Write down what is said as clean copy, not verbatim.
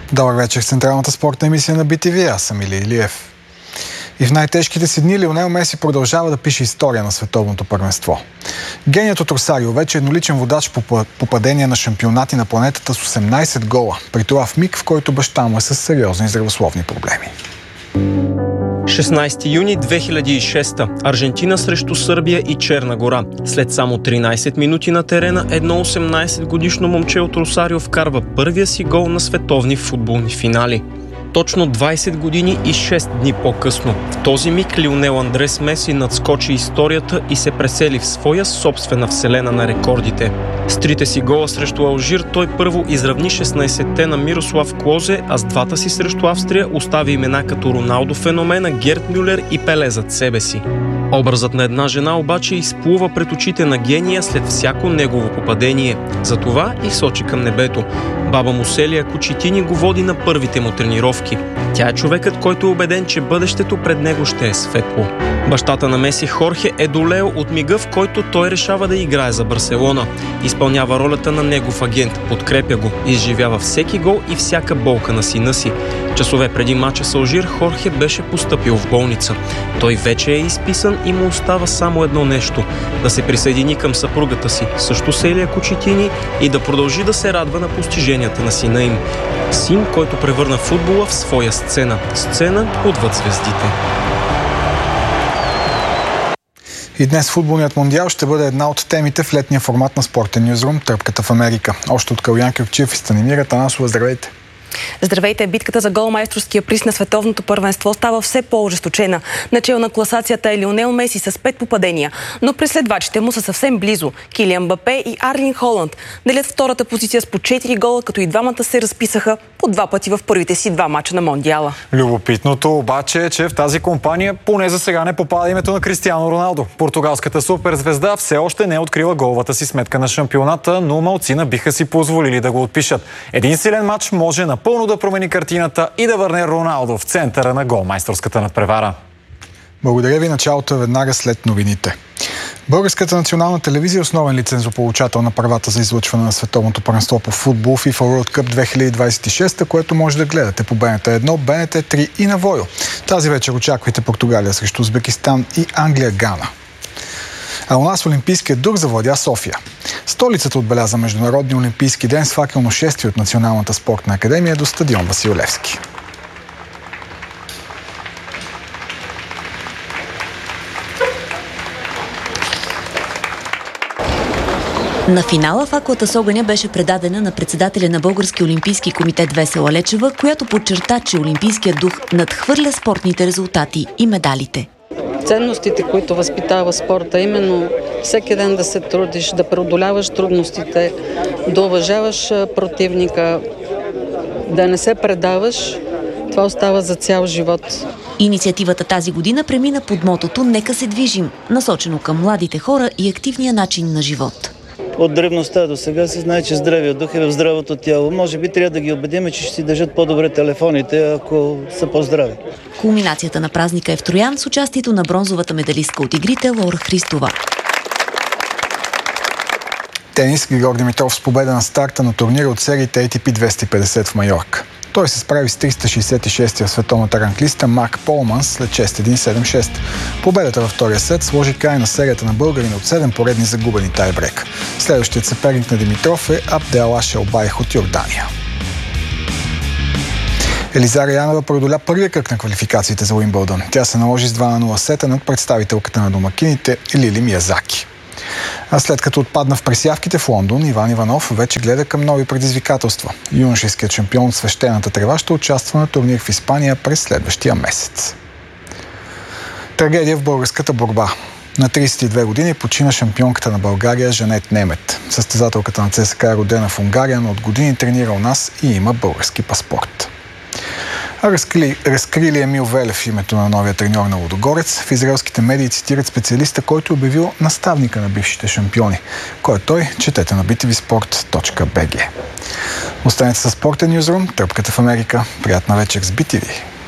Добър вечер, централната спортна емисия на BTV. Аз съм Илия Илиев. И в най-тежките си дни Лионел Меси продължава да пише история на световното първенство. Геният от Росарио вече е едноличен водач по падение на шампионати на планетата с 18 гола. При това в миг, в който баща му е с сериозни здравословни проблеми. 16 юни 2006. Аржентина срещу Сърбия и Черна гора. След само 13 минути на терена, едно 18-годишно момче от Росарио вкарва първия си гол на световни футболни финали. Точно 20 години и 6 дни по-късно. В този миг Лионел Андрес Меси надскочи историята и се пресели в своя собствена вселена на рекордите. С трите си гола срещу Алжир той първо изравни 16-те на Мирослав Клозе, а с двата си срещу Австрия остави имена като Роналдо феномена, Герд Мюлер и Пеле зад себе си. Образът на една жена обаче изплува пред очите на гения след всяко негово попадение. Затова и сочи към небето. Баба му Селия Кучетини го води на първите му тренировки. Тя е човекът, който е убеден, че бъдещето пред него ще е светло. Бащата на Меси, Хорхе, е долеял от мига, в който той решава да играе за Барселона. Изпълнява ролята на негов агент, подкрепя го, изживява всеки гол и всяка болка на сина си. Часове преди мача с Алжир, Хорхе беше постъпил в болница. Той вече е изписан и му остава само едно нещо – да се присъедини към съпругата си, също Селия Кучетини, и да продължи да се радва на постиженията на сина им. Син, който превърна футбола в своя сцена. Сцена отвъд звездите. И днес футболният мондиал ще бъде една от темите в летния формат на Спортен нюзрум „Тръпката в Америка“. Още от Калуян Кюпчиев и Станимира Танасова. Здравейте! Здравейте! Битката за голмайсторския приз на световното първенство става все по-ожесточена. Начел на класацията е Лионел Меси с 5 попадения, но преследвачите му са съвсем близо. Килиан Мбапе и Арлинг Холанд делят втората позиция с по 4 гола, като и двамата се разписаха по 2 пъти в първите си 2 мача на мондиала. Любопитното обаче е, че в тази компания поне за сега не попада името на Кристиано Роналдо. Португалската суперзвезда все още не е открила головата си сметка на шампионата, но малцина биха си позволили да го отпишат. Един силен мач може напълно да промени картината и да върне Роналдо в центъра на голмайсторската надпревара. Благодаря ви. Началото е веднага след новините. Българската национална телевизия е основен лицензополучател на правата за излъчване на световното първенство по футбол FIFA World Cup 2026, което може да гледате по БНТ 1, БНТ 3 и на Войо. Тази вечер очаквайте Португалия срещу Узбекистан и Англия-Гана. А у нас олимпийският дух завладя София. Столицата отбеляза Международния олимпийски ден с факелно шествие от Националната спортна академия до стадион Васил Левски. На финала факлата с огъня беше предадена на председателя на Български олимпийски комитет Весела Лечева, която подчерта, че олимпийският дух надхвърля спортните резултати и медалите. Ценностите, които възпитава спорта, именно всеки ден да се трудиш, да преодоляваш трудностите, да уважаваш противника, да не се предаваш, това остава за цял живот. Инициативата тази година премина под мотото „Нека се движим“, насочено към младите хора и активния начин на живот. От древността до сега се знае, че здравият дух е в здравото тяло. Може би трябва да ги убедим, че ще си държат по-добре телефоните, ако са по-здрави. Кулминацията на празника е в Троян с участието на бронзовата медалистка от игрите Лора Христова. Тенис. Григор Димитров с победа на старта на турнира от сериите ATP 250 в Майорка. Той се справи с 366-я в световната ранглиста Марк Полманс след 6-1-7-6. Победата във втория сет сложи край на серията на българин от 7 поредни загубени тайбрек. Следващият съперник на Димитров е Абделала Шелбайх от Йордания. Елизара Янова преодоля първия кръг на квалификациите за Уимбълдън. Тя се наложи с 2-0 сета над представителката на домакините Лили Миязаки. А след като отпадна в пресявките в Лондон, Иван Иванов вече гледа към нови предизвикателства. Юношеският шампион от свещената трева ще участва на турнир в Испания през следващия месец. Трагедия в българската борба. На 32 години почина шампионката на България Жанет Немет. Състезателката на ЦСКА е родена в Унгария, но от години тренира у нас и има български паспорт. Разкрили Емил Велев името на новия треньор на Лудогорец. В израелските медии цитират специалиста, който е обявил наставника на бившите шампиони. Кой е той? Четете на btvsport.bg. Останете със Спортен нюзрум, Тръпката в Америка. Приятна вечер с BTV.